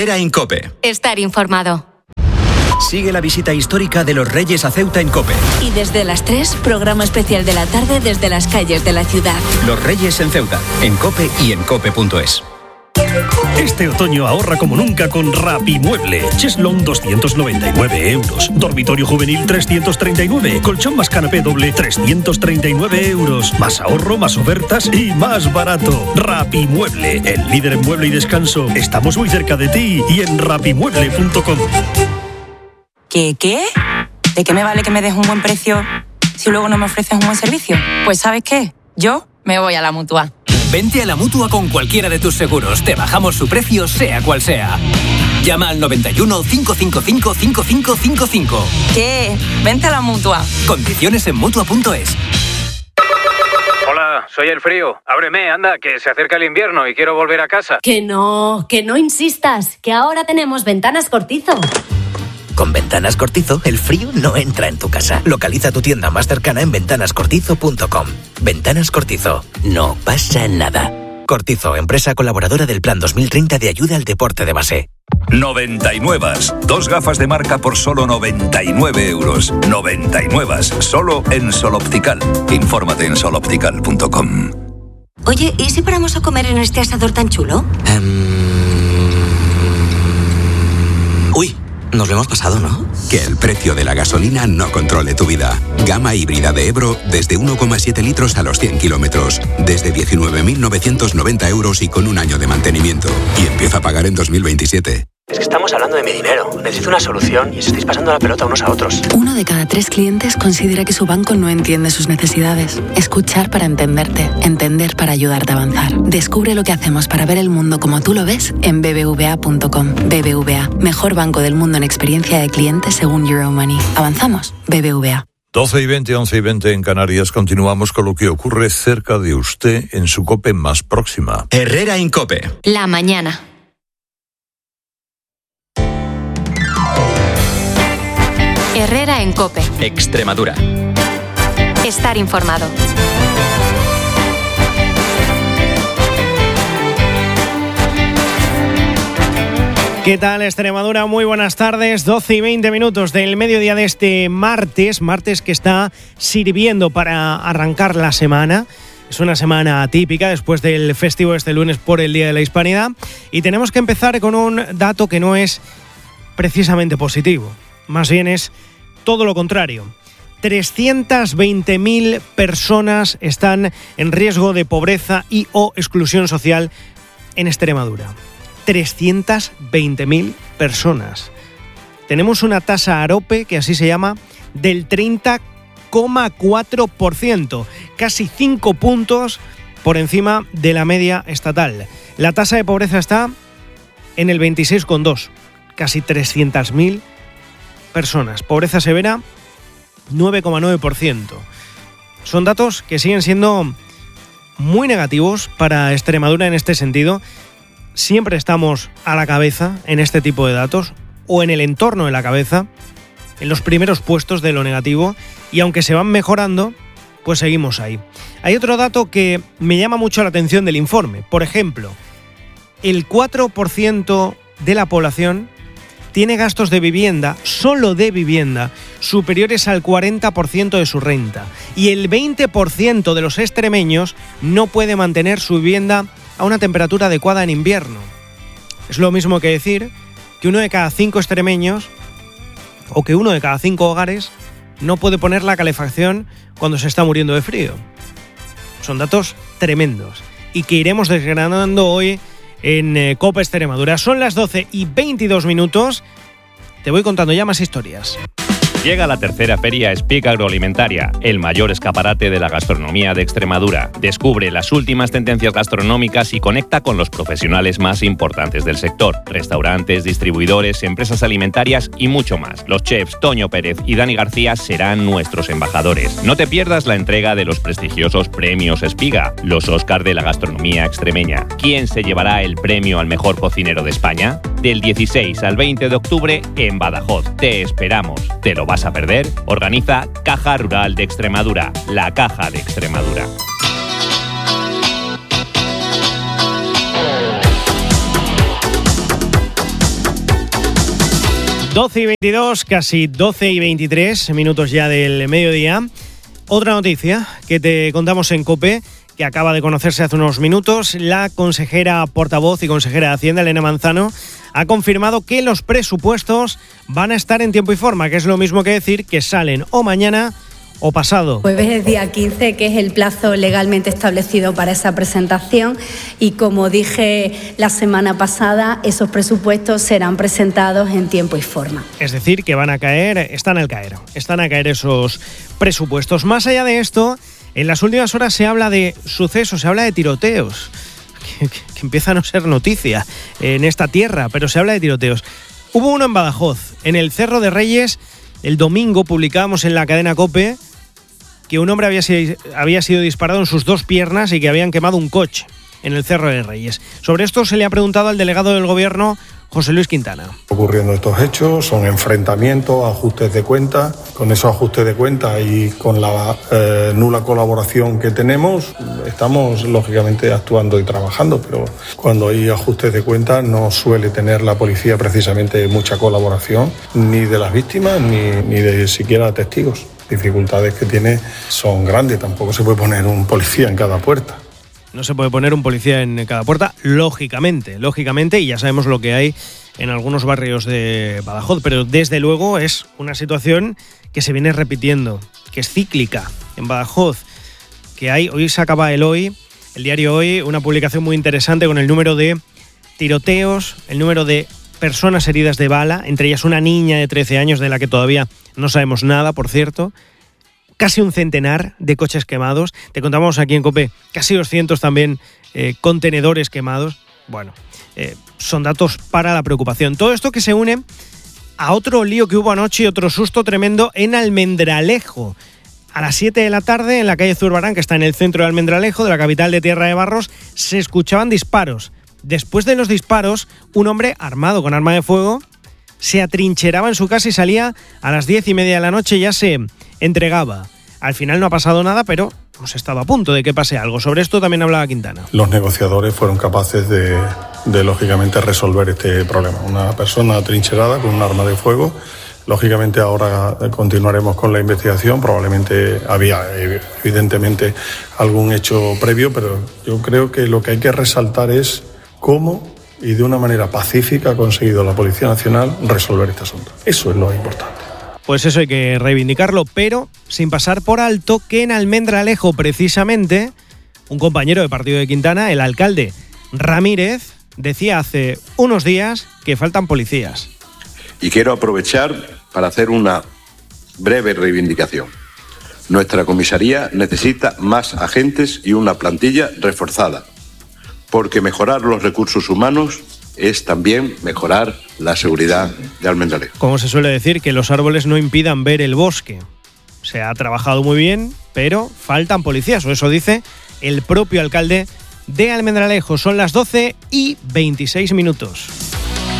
Herrera en COPE. Estar informado. Sigue la visita histórica de los Reyes a Ceuta en COPE. Y desde las 3, programa especial de la tarde desde las calles de la ciudad. Los Reyes en Ceuta, en COPE y en cope.es. Este otoño ahorra como nunca con Rapimueble. Cheslón 299 euros. Dormitorio juvenil 339. Colchón más canapé doble 339 euros. Más ahorro, más ofertas y más barato. Rapimueble, el líder en mueble y descanso. Estamos muy cerca de ti y en rapimueble.com. ¿Qué? ¿De qué me vale que me des un buen precio si luego no me ofreces un buen servicio? Pues ¿sabes qué? Yo me voy a la Mutua. Vente a la Mutua con cualquiera de tus seguros. Te bajamos su precio, sea cual sea. Llama al 91 555 5555. ¿Qué? Vente a la Mutua. Condiciones en Mutua.es. Hola, soy el frío. Ábreme, anda, que se acerca el invierno y quiero volver a casa. Que no insistas, que ahora tenemos Ventanas Cortizo. Con Ventanas Cortizo, el frío no entra en tu casa. Localiza tu tienda más cercana en ventanascortizo.com. Ventanas Cortizo. No pasa nada. Cortizo, empresa colaboradora del Plan 2030 de ayuda al deporte de base. 99. 2 gafas de marca por solo 99 euros. 99. Solo en Sol Optical. Infórmate en soloptical.com. Oye, ¿y si paramos a comer en este asador tan chulo? Uy, nos lo hemos pasado, ¿no? Que el precio de la gasolina no controle tu vida. Gama híbrida de Ebro desde 1,7 litros a los 100 kilómetros. Desde 19.990 euros y con un año de mantenimiento. Y empieza a pagar en 2027. Es que estamos hablando de mi dinero. Necesito una solución y os estáis pasando la pelota unos a otros. 1 de cada 3 clientes considera que su banco no entiende sus necesidades. Escuchar para entenderte. Entender para ayudarte a avanzar. Descubre lo que hacemos para ver el mundo como tú lo ves en bbva.com. BBVA, mejor banco del mundo en experiencia de cliente según Euromoney. ¿Avanzamos? BBVA. 12:20, 11:20 en Canarias. Continuamos con lo que ocurre cerca de usted en su COPE más próxima. Herrera en COPE. La mañana. Herrera en COPE. Extremadura. Estar informado. ¿Qué tal, Extremadura? Muy buenas tardes. 12:20 del mediodía de este martes que está sirviendo para arrancar la semana. Es una semana atípica después del festivo este lunes por el Día de la Hispanidad. Y tenemos que empezar con un dato que no es precisamente positivo. Más bien es todo lo contrario. 320.000 personas están en riesgo de pobreza y o exclusión social en Extremadura. 320.000 personas. Tenemos una tasa AROPE, que así se llama, del 30,4%, casi 5 puntos por encima de la media estatal. La tasa de pobreza está en el 26,2%, casi 300.000 personas. Pobreza severa, 9,9%. Son datos que siguen siendo muy negativos para Extremadura en este sentido. Siempre estamos a la cabeza en este tipo de datos, o en el entorno de la cabeza, en los primeros puestos de lo negativo, y aunque se van mejorando, pues seguimos ahí. Hay otro dato que me llama mucho la atención del informe. Por ejemplo, el 4% de la población tiene gastos de vivienda, solo de vivienda, superiores al 40% de su renta. Y el 20% de los extremeños no puede mantener su vivienda a una temperatura adecuada en invierno. Es lo mismo que decir que 1 de cada 5 extremeños, o que 1 de cada 5 hogares, no puede poner la calefacción cuando se está muriendo de frío. Son datos tremendos y que iremos desgranando hoy en COPE Extremadura. Son las 12:22. Te voy contando ya más historias. Llega la tercera feria Speak Agroalimentaria, el mayor escaparate de la gastronomía de Extremadura. Descubre las últimas tendencias gastronómicas y conecta con los profesionales más importantes del sector. Restaurantes, distribuidores, empresas alimentarias y mucho más. Los chefs Toño Pérez y Dani García serán nuestros embajadores. No te pierdas la entrega de los prestigiosos premios Espiga, los Oscar de la gastronomía extremeña. ¿Quién se llevará el premio al mejor cocinero de España? Del 16 al 20 de octubre en Badajoz. Te esperamos. ¿Te lo vas a perder? Organiza Caja Rural de Extremadura, la Caja de Extremadura. 12 y 22, casi 12 y 23 minutos ya del mediodía. Otra noticia que te contamos en COPE, que acaba de conocerse hace unos minutos. La consejera portavoz y consejera de Hacienda, Elena Manzano, ha confirmado que los presupuestos van a estar en tiempo y forma, que es lo mismo que decir que salen o mañana o pasado. Jueves es día 15, que es el plazo legalmente establecido para esa presentación, y como dije la semana pasada, esos presupuestos serán presentados en tiempo y forma. Es decir, que están a caer esos presupuestos. Más allá de esto, en las últimas horas se habla de sucesos, se habla de tiroteos, que empieza a no ser noticia en esta tierra, pero se habla de tiroteos. Hubo uno en Badajoz, en el Cerro de Reyes. El domingo publicábamos en la cadena COPE que un hombre había sido disparado en sus dos piernas y que habían quemado un coche en el Cerro de Reyes. Sobre esto se le ha preguntado al delegado del Gobierno, José Luis Quintana. Ocurriendo estos hechos, son enfrentamientos, ajustes de cuentas. Con esos ajustes de cuentas y con la nula colaboración que tenemos, estamos lógicamente actuando y trabajando, pero cuando hay ajustes de cuentas no suele tener la policía precisamente mucha colaboración, ni de las víctimas ni de siquiera testigos. Dificultades que tiene son grandes, tampoco se puede poner un policía en cada puerta. No se puede poner un policía en cada puerta, lógicamente, y ya sabemos lo que hay en algunos barrios de Badajoz, pero desde luego es una situación que se viene repitiendo, que es cíclica en Badajoz, que hoy sacaba el diario Hoy, una publicación muy interesante con el número de tiroteos, el número de personas heridas de bala, entre ellas una niña de 13 años de la que todavía no sabemos nada, por cierto. Casi un centenar de coches quemados. Te contamos aquí en COPE, casi 200 también contenedores quemados. Bueno, son datos para la preocupación. Todo esto que se une a otro lío que hubo anoche y otro susto tremendo en Almendralejo. A las 7 de la tarde, en la calle Zurbarán, que está en el centro de Almendralejo, de la capital de Tierra de Barros, se escuchaban disparos. Después de los disparos, un hombre armado con arma de fuego se atrincheraba en su casa y salía a las 10:30 de la noche, ya se entregaba. Al final no ha pasado nada, pero hemos estado a punto de que pase algo. Sobre esto también hablaba Quintana. Los negociadores fueron capaces de lógicamente resolver este problema. Una persona atrincherada con un arma de fuego. Lógicamente ahora continuaremos con la investigación. Probablemente había evidentemente algún hecho previo, pero yo creo que lo que hay que resaltar es cómo y de una manera pacífica ha conseguido la Policía Nacional resolver este asunto. Eso es lo importante. Pues eso hay que reivindicarlo, pero sin pasar por alto que en Almendralejo, precisamente, un compañero de partido de Quintana, el alcalde Ramírez, decía hace unos días que faltan policías. Y quiero aprovechar para hacer una breve reivindicación. Nuestra comisaría necesita más agentes y una plantilla reforzada, porque mejorar los recursos humanos es también mejorar la seguridad de Almendralejo. Como se suele decir, que los árboles no impidan ver el bosque. Se ha trabajado muy bien, pero faltan policías, o eso dice el propio alcalde de Almendralejo. Son las 12:26.